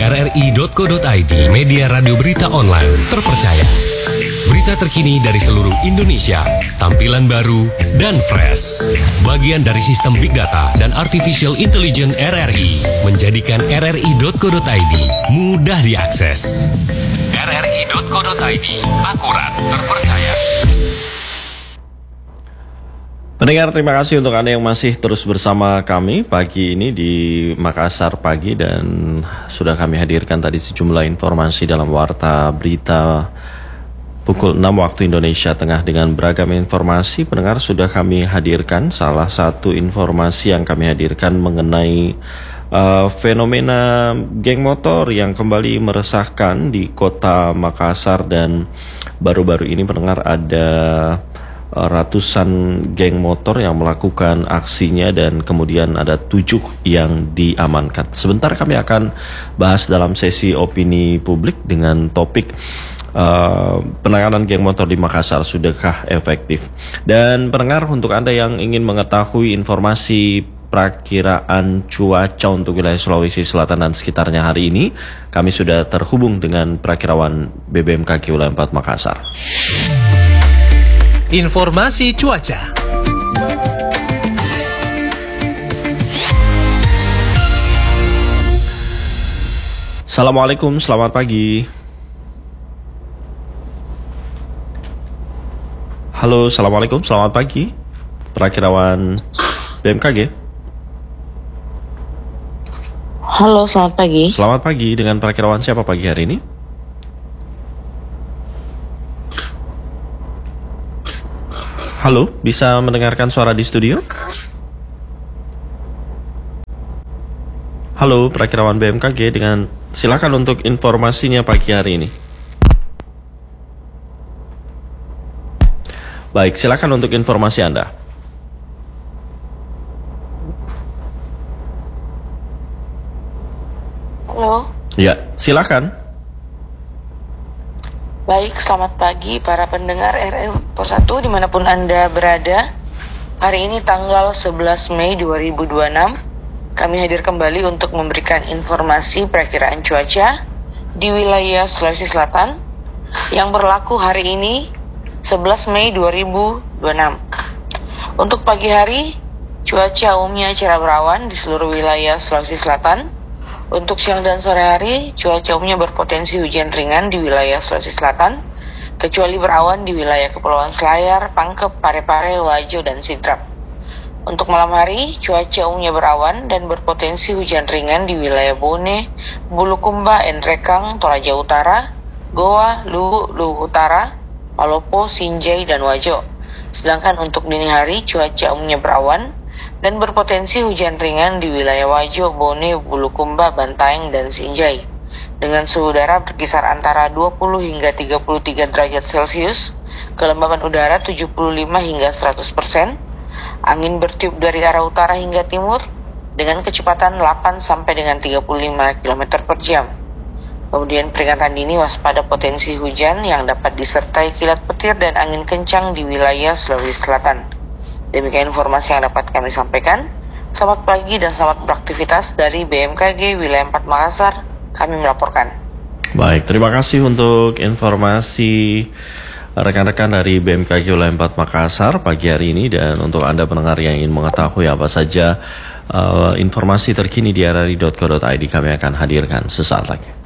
rri.co.id, media radio berita online terpercaya. Berita terkini dari seluruh Indonesia, tampilan baru dan fresh. Bagian dari sistem Big Data dan Artificial Intelligence RRI, menjadikan rri.co.id mudah diakses. rri.co.id, akurat, terpercaya. Pendengar, terima kasih untuk Anda yang masih terus bersama kami pagi ini di Makassar Pagi, dan sudah kami hadirkan tadi sejumlah informasi dalam Warta Berita pukul 6 waktu Indonesia Tengah dengan beragam informasi. Pendengar, sudah kami hadirkan salah satu informasi yang kami hadirkan mengenai fenomena geng motor yang kembali meresahkan di kota Makassar, dan baru-baru ini pendengar ada ratusan geng motor yang melakukan aksinya dan kemudian ada 7 yang diamankan. Sebentar kami akan bahas dalam sesi opini publik dengan topik penanganan geng motor di Makassar, sudahkah efektif? Dan pendengar, untuk Anda yang ingin mengetahui informasi perakiraan cuaca untuk wilayah Sulawesi Selatan dan sekitarnya hari ini, kami sudah terhubung dengan perakirawan BBMKG Wilayah 4 Makassar. Informasi cuaca. Assalamualaikum, selamat pagi. Halo, assalamualaikum, selamat pagi. Perakirawan BMKG. Halo, selamat pagi. Selamat pagi, dengan perakirawan siapa pagi hari ini? Halo, bisa mendengarkan suara di studio? Halo, perakirawan BMKG, dengan silakan untuk informasinya pagi hari ini. Baik, silakan untuk informasi Anda. Halo. Ya, silakan. Baik, selamat pagi para pendengar RRI 1 dimanapun Anda berada. Hari ini tanggal 11 Mei 2026, kami hadir kembali untuk memberikan informasi perakiraan cuaca di wilayah Sulawesi Selatan yang berlaku hari ini 11 Mei 2026. Untuk pagi hari, cuaca umumnya cerah berawan di seluruh wilayah Sulawesi Selatan. Untuk siang dan sore hari, cuaca umumnya berpotensi hujan ringan di wilayah Sulawesi Selatan, kecuali berawan di wilayah Kepulauan Selayar, Pangkep, Parepare, Wajo, dan Sidrap. Untuk malam hari, cuaca umumnya berawan dan berpotensi hujan ringan di wilayah Bone, Bulukumba, Enrekang, Toraja Utara, Goa, Luwu, Luwu Utara, Palopo, Sinjai, dan Wajo. Sedangkan untuk dini hari, cuaca umumnya berawan dan berpotensi hujan ringan di wilayah Wajo, Bone, Bulukumba, Bantaeng, dan Sinjai. Dengan suhu udara berkisar antara 20 hingga 33 derajat Celcius, kelembaban udara 75 hingga 100%, angin bertiup dari arah utara hingga timur dengan kecepatan 8 sampai dengan 35 km per jam. Kemudian peringatan dini waspada potensi hujan yang dapat disertai kilat petir dan angin kencang di wilayah Sulawesi Selatan. Demikian informasi yang dapat kami sampaikan. Selamat pagi dan selamat beraktivitas dari BMKG Wilayah 4 Makassar. Kami melaporkan. Baik, terima kasih untuk informasi rekan-rekan dari BMKG Wilayah 4 Makassar pagi hari ini. Dan untuk Anda pendengar yang ingin mengetahui apa saja informasi terkini di rri.co.id, kami akan hadirkan sesaat lagi.